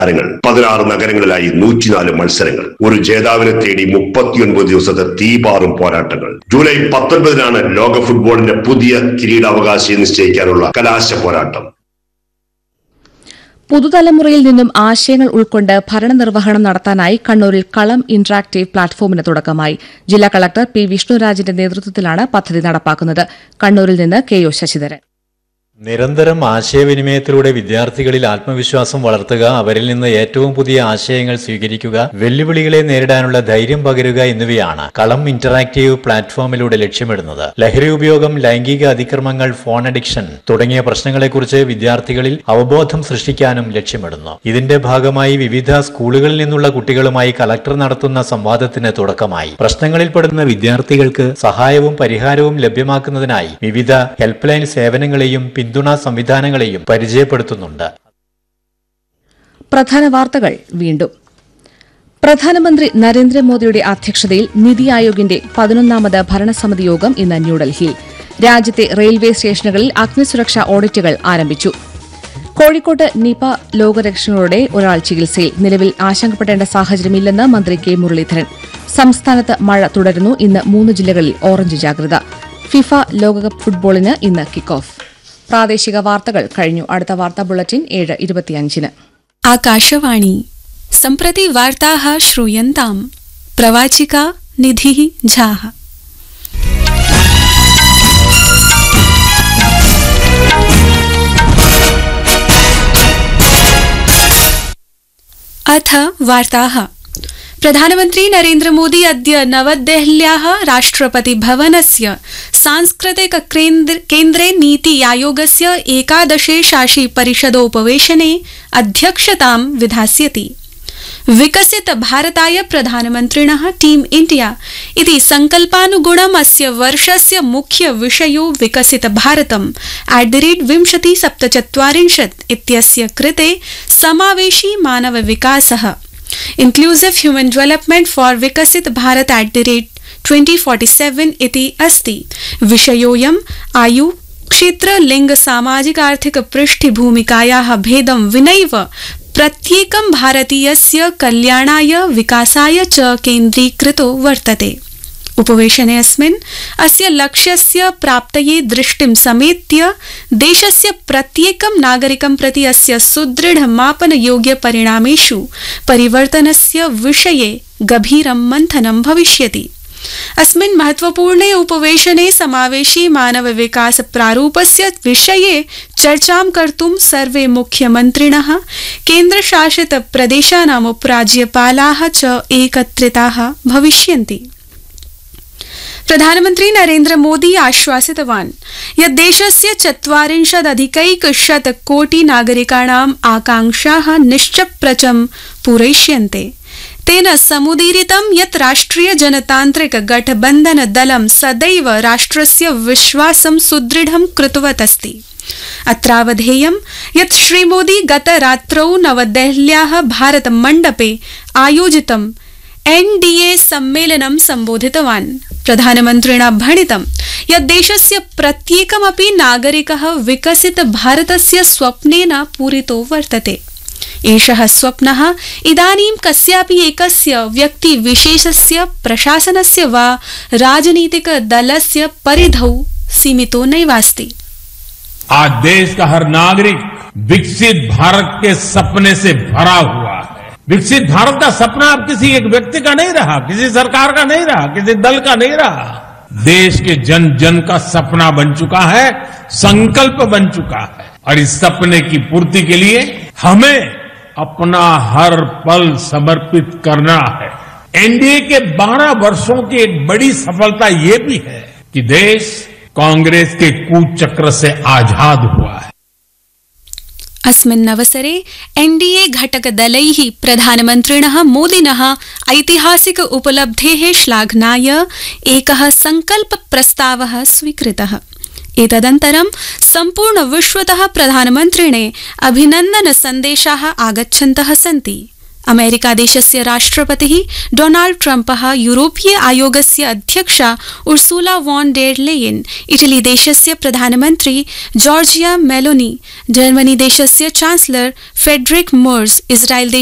16 നഗരങ്ങളിലായി 104 മത്സരങ്ങൾ. ഒരു ജേതാവിനെ തേടി 39 ദിവസത്തെ തീപാറും പോരാട്ടങ്ങൾ. ജൂലൈ 19-നാണ് ലോക ഫുട്ബോളിന്റെ പുതിയ കിരീടാവകാശിയെ നിശ്ചയിക്കാനുള്ള കലാശ പോരാട്ടം. പുതുതലമുറയിൽ നിന്നും ആശയങ്ങൾ ഉൾക്കൊണ്ട് ഭരണനിർവഹണം നടത്താനായി കണ്ണൂരിൽ കളം ഇന്ററാക്ടീവ് പ്ലാറ്റ്ഫോമിന് തുടക്കമായി. ജില്ലാ കളക്ടർ പി വിഷ്ണുരാജിന്റെ നേതൃത്വത്തിലാണ് പദ്ധതി നടപ്പാക്കുന്നത്. കണ്ണൂരിൽ നിന്ന് കെ ഒ ശശിധരൻ. നിരന്തരം ആശയവിനിമയത്തിലൂടെ വിദ്യാർത്ഥികളിൽ ആത്മവിശ്വാസം വളർത്തുക, അവരിൽ നിന്ന് ഏറ്റവും പുതിയ ആശയങ്ങൾ സ്വീകരിക്കുക, വെല്ലുവിളികളെ നേരിടാനുള്ള ധൈര്യം പകരുക എന്നിവയാണ് കളം ഇന്ററാക്ടീവ് പ്ലാറ്റ്ഫോമിലൂടെ ലക്ഷ്യമിടുന്നത്. ലഹരി ഉപയോഗം, ലൈംഗിക അതിക്രമങ്ങൾ, ഫോൺ അഡിക്ഷൻ തുടങ്ങിയ പ്രശ്നങ്ങളെക്കുറിച്ച് വിദ്യാർത്ഥികളിൽ അവബോധം സൃഷ്ടിക്കാനും ലക്ഷ്യമിടുന്നു. ഇതിന്റെ ഭാഗമായി വിവിധ സ്കൂളുകളിൽ നിന്നുള്ള കുട്ടികളുമായി കളക്ടർ നടത്തുന്ന സംവാദത്തിന് തുടക്കമായി. പ്രശ്നങ്ങളിൽപ്പെടുന്ന വിദ്യാർത്ഥികൾക്ക് സഹായവും പരിഹാരവും ലഭ്യമാക്കുന്നതിനായി വിവിധ ഹെൽപ്പ് ലൈൻ സേവനങ്ങളെയും പിന്തുണാ സംവിധാനങ്ങളെയും പരിചയപ്പെടുത്തുന്നുണ്ട്. പ്രധാന വാർത്തകൾ വീണ്ടും. പ്രധാനമന്ത്രി നരേന്ദ്രമോദിയുടെ അധ്യക്ഷതയിൽ നിതി ആയോഗിന്റെ 11ാമത് ഭരണസമിതി യോഗം ഇന്ന് ന്യൂഡൽഹിയിൽ. രാജ്യത്തെ റെയിൽവേ സ്റ്റേഷനുകളിൽ അഗ്നിസുരക്ഷാ ഓഡിറ്റുകൾ ആരംഭിച്ചു. കോഴിക്കോട്ട് നിപ രോഗലക്ഷണങ്ങളോടെ ഒരാൾ ചികിത്സയിൽ. നിലവിൽ ആശങ്കപ്പെടേണ്ട സാഹചര്യമില്ലെന്ന് മന്ത്രി കെ മുരളീധരൻ. സംസ്ഥാനത്ത് മഴ തുടരുന്നു. ഇന്ന് 3 ജില്ലകളിൽ ഓറഞ്ച് ജാഗ്രത. ഫിഫ ലോകകപ്പ് ഫുട്ബോളിന് ഇന്ന് കിക്ക് ഓഫ്. പ്രാദേശിക വാർത്തകൾ കഴിഞ്ഞു. അടുത്ത വാർത്താ ബുള്ളറ്റിൻ 7:25-ന്. ആകാശവാണി. सम्प्रति वार्ताः श्रूयन्ताम्. प्रवाचिका निधिः झाः. अथ वार्ताः. प्रधानमन्त्री नरेन्द्र मोदी अद्य नवदेहल्याः राष्ट्रपति भवनस्य सांस्कृतिक केन्द्रे नीति आयोगस्य 11 शासी परिषदोपवेशने अध्यक्षतां विधास्यति. विकसित भारताय प्रधानमन्त्रिणः टीम इंडिया इति संकल्पानुगुणम् अस्य वर्षस्य मुख्य विषयो विकसित भारतम् @2047 इत्यस्य कृते समावेशी मानव विकासः, इन्क्लूसिव ह्यूमन डेवलपमेंट फॉर विकसित भारत @2047 इति अस्ति. विषयोऽयम् आयु, क्षेत्र, लिंग, सामाजिक आर्थिक पृष्ठभूमिकायाः भेदं विनैव प्रत्येकं भारतीयस्य कल्याणाय विकासाय च केन्द्रीकृतो वर्तते. उपवेशने अस्मिन् अस्य लक्ष्यस्य प्राप्तये दृष्टिं समेत्य देशस्य प्रत्येकं नागरिकं प्रति अस्य सुदृढ मापनयोग्य परिणामेषु परिवर्तनस्य विषये गभीरं मन्थनं भविष्यति. अस्मिन् महत्वपूर्णे उपवेशने समावेशी मानव विकास प्रारूपस्य विषये चर्चां कर्तुं सर्वे मुख्यमन्त्रिणः, केन्द्रशासित प्रदेशानाम् उपराज्यपालाः च एकत्रिताः भविष्यन्ति. प्रधानमन्त्री नरेन्द्र मोदी आश्वासितवान् यत् देशस्य 40+ कोटि नागरिकाणाम् आकांक्षाः निश्चप्रचं पूरयिष्यन्ते. तेन समुदीरितं यत् राष्ट्रिय जनतान्त्रिक गठबन्धन दलं सदैव राष्ट्रस्य विश्वासं सुदृढं कृतवत् अस्ति. अत्रावधेयं यत् श्रीमोदी गतरात्रौ नवदेहल्याः भारत मण्डपे आयोजितं NDA सम्मेलनं सम्बोधितवान्. प्रधानमन्त्रिणा भणितं यत् देशस्य प्रत्येकमपि नागरिकः विकसित भारतस्य स्वप्नेन पूरितो वर्तते. एषः स्वप्नः इदानीं कस्यापि एकस्य व्यक्तिविशेषस्य, प्रशासनस्य वा राजनीतिक दलस्य परिधौ सीमितो नैवास्ति. आज देश का हर नागरिक विकसित भारत के सपने से भरा हुआ है. विकसित भारत का सपना अब किसी एक व्यक्ति का नहीं रहा, किसी सरकार का नहीं रहा, किसी दल का नहीं रहा. देश के जन जन का सपना बन चुका है, संकल्प बन चुका है. और इस सपने की पूर्ति के लिए हमें अपना हर पल समर्पित करना है. एनडीए के 12 वर्षों की एक बड़ी सफलता ये भी है कि देश कांग्रेस के कुचक्र से आजाद हुआ है. अस्मिन् अवसरे NDA घटकदलैः प्रधानमन्त्रिणः मोदिनः ऐतिहासिक उपलब्धेः श्लाघनाय एकः संकल्प प्रस्तावः स्वीकृतः. एतदन्तरं सम्पूर्ण विश्वतः प्रधानमन्त्रिणे अभिनन्दन सन्देशाः आगच्छन्तः सन्ति. अमेरिकादेशस्य राष्ट्रपतिः डोनाल्ड ट्रम्पः यूरोपीय आयोगस्य अध्यक्षा उर्सुला वॉन डेर लेयेन, इटलीदेशस्य प्रधानमन्त्री Giorgia Meloni, जर्मनीदेशस्य chancellor Friedrich Merz, इस्राएलदेशस्य